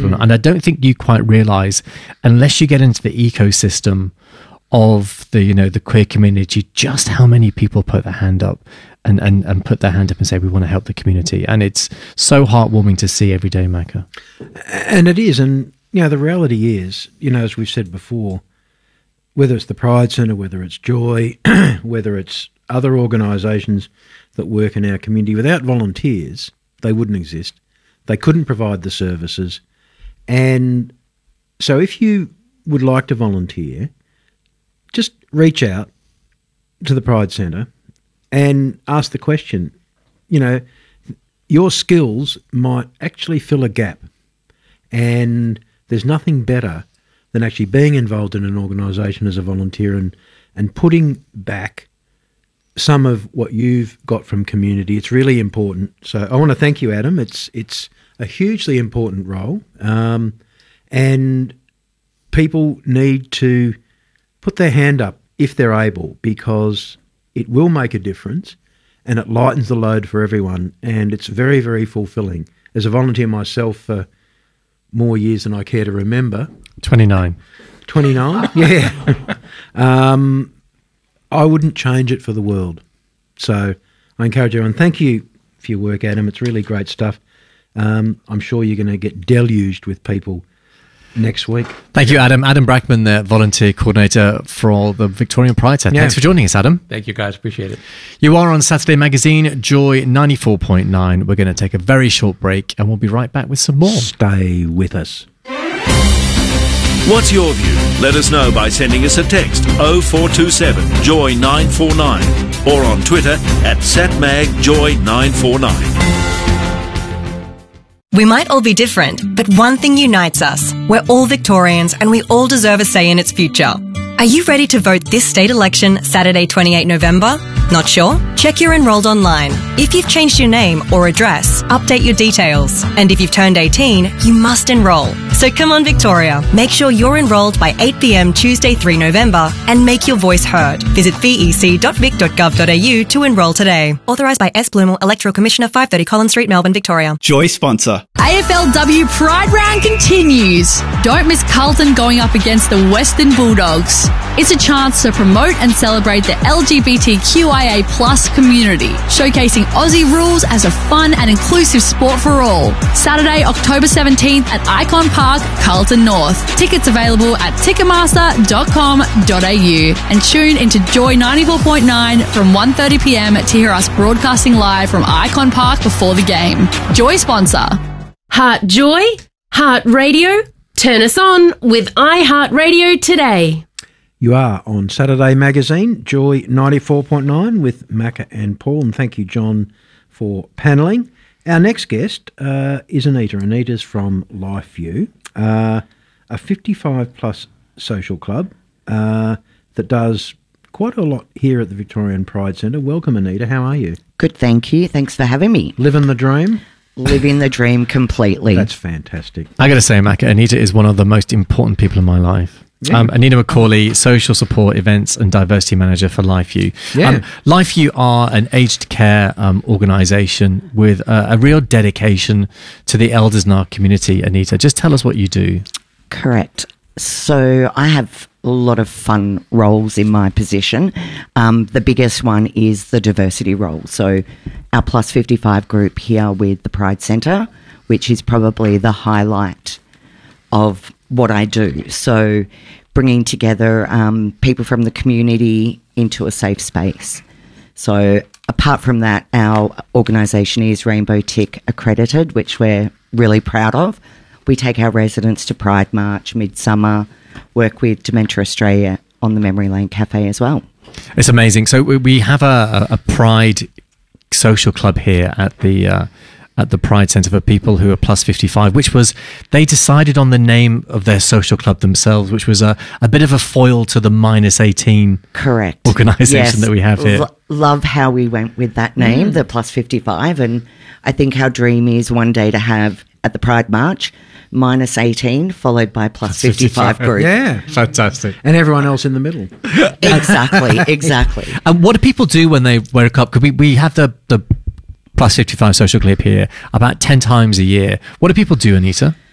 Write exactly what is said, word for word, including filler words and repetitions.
children. Mm. And I don't think you quite realise, unless you get into the ecosystem of the, you know, the queer community, just how many people put their hand up and, and, and put their hand up and say, we want to help the community. And it's so heartwarming to see every day, Macca. And it is. And, you know, the reality is, you know, as we've said before, whether it's the Pride Centre, whether it's Joy, whether it's other organisations that work in our community, without volunteers, they wouldn't exist. They couldn't provide the services. And so if you would like to volunteer, just reach out to the Pride Centre and ask the question, you know, your skills might actually fill a gap. And there's nothing better than actually being involved in an organisation as a volunteer and, and putting back some of what you've got from community. It's really important. So I want to thank you, Adam. It's it's a hugely important role, um, and people need to put their hand up if they're able, because it will make a difference and it lightens the load for everyone, and it's very, very fulfilling. As a volunteer myself for more years than I care to remember. twenty-nine. twenty-nine? Yeah. um, I wouldn't change it for the world. So I encourage everyone, thank you for your work, Adam. It's really great stuff. Um, I'm sure you're going to get deluged with people next week. Thank you, Adam. Adam Brackman, the volunteer coordinator for the Victorian Pride Centre. Yeah. Thanks for joining us, Adam. Thank you, guys. Appreciate it. You are on Saturday Magazine, Joy ninety-four point nine. We're going to take a very short break and we'll be right back with some more. Stay with us. What's your view? Let us know by sending us a text oh four two seven joy nine four nine or on Twitter at satmag joy nine four nine. We might all be different, but one thing unites us. We're all Victorians and we all deserve a say in its future. Are you ready to vote this state election Saturday, twenty-eighth November? Not sure? Check you're enrolled online. If you've changed your name or address, update your details. And if you've turned eighteen, you must enrol. So come on, Victoria. Make sure you're enrolled by eight p.m. Tuesday, the third of November and make your voice heard. Visit v e c dot vic dot gov dot a u to enrol today. Authorised by S. Blumel, Electoral Commissioner, five thirty Collins Street, Melbourne, Victoria. Joy sponsor. A F L W Pride Round continues. Don't miss Carlton going up against the Western Bulldogs. It's a chance to promote and celebrate the L G B T Q I A plus community, showcasing Aussie rules as a fun and inclusive sport for all. Saturday, October seventeenth at Icon Park, Carlton North. Tickets available at ticketmaster dot com dot a u and tune into Joy ninety-four point nine from one thirty p.m. to hear us broadcasting live from Icon Park before the game. Joy sponsor. Heart Joy, Heart Radio. Turn us on with iHeartRadio today. You are on Saturday Magazine, Joy ninety-four point nine with Macca and Paul, and thank you, John, for panelling. Our next guest uh, is Anita. Anita's from LifeView, uh, a fifty-five plus social club uh, that does quite a lot here at the Victorian Pride Centre. Welcome, Anita. How are you? Good, thank you. Thanks for having me. Living the dream? Living the dream completely. That's fantastic. I got to say, Macca, Anita is one of the most important people in my life. Yeah. Um, Anita McCauley, Social Support Events and Diversity Manager for LifeView. Yeah. Um, LifeView are an aged care um, organisation with uh, a real dedication to the elders in our community. Anita, just tell us what you do. Correct. So I have a lot of fun roles in my position. Um, the biggest one is the diversity role. So our Plus fifty-five group here with the Pride Centre, which is probably the highlight of what I do. So bringing together um, people from the community into a safe space. So apart from that, our organisation is Rainbow Tick accredited, which we're really proud of. We take our residents to Pride March, Midsummer, work with Dementia Australia on the Memory Lane Cafe as well. It's amazing. So we have a, a Pride social club here at the uh, at the Pride Centre for people who are plus fifty-five, which was, they decided on the name of their social club themselves, which was a, a bit of a foil to the minus eighteen correct organisation yes. that we have here. L- love how we went with that name, mm. the plus fifty-five, and I think our dream is one day to have at the Pride March minus eighteen followed by plus fifty-five group. Yeah. Fantastic. And everyone else in the middle. Exactly, exactly. And what do people do when they wear a cup? Because we, we have the, the plus fifty-five social club here about ten times a year. What do people do, Anita?